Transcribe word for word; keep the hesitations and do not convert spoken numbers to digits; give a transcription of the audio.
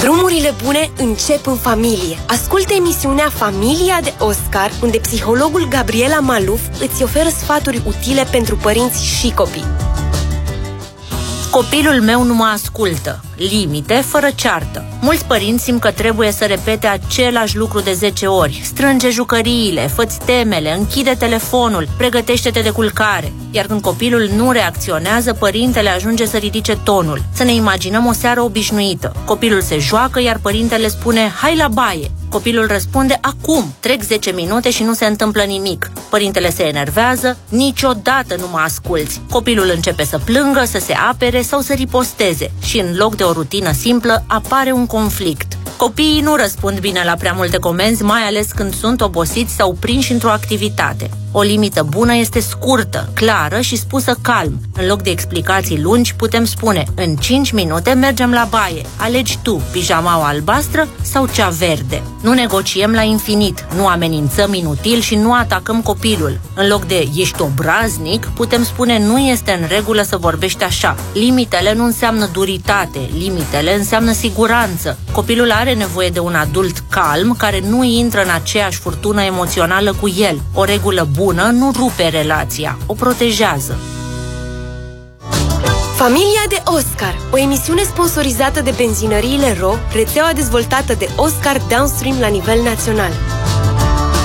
Drumurile bune încep în familie. Ascultă emisiunea Familia de Oscar, unde psihologul Gabriela Maluf îți oferă sfaturi utile pentru părinți și copii. Copilul meu nu mă ascultă. Limite fără ceartă. Mulți părinți simt că trebuie să repete același lucru de zece ori. Strânge jucăriile, fă-ți temele, închide telefonul, pregătește-te de culcare. Iar când copilul nu reacționează, părintele ajunge să ridice tonul. Să ne imaginăm o seară obișnuită. Copilul se joacă, iar părintele spune: hai la baie. Copilul răspunde: acum. Trec zece minute și nu se întâmplă nimic. Părintele se enervează: niciodată nu mă asculți. Copilul începe să plângă, să se apere sau să riposteze și în loc de o rutină simplă apare un conflict. Copiii nu răspund bine la prea multe comenzi, mai ales când sunt obosiți sau prinși într-o activitate. O limită bună este scurtă, clară și spusă calm. În loc de explicații lungi, putem spune: în cinci minute mergem la baie. Alegi tu pijamaua albastră sau cea verde. Nu negociem la infinit, nu amenințăm inutil și nu atacăm copilul. În loc de ești obraznic, putem spune: nu este în regulă să vorbești așa. Limitele nu înseamnă duritate, limitele înseamnă siguranță. Copilul are nevoie de un adult calm care nu intră în aceeași furtună emoțională cu el. O regulă bună nu rupe relația, o protejează. Familia de Oscar, o emisiune sponsorizată de benzinăriile R O, rețeaua dezvoltată de Oscar Downstream la nivel național.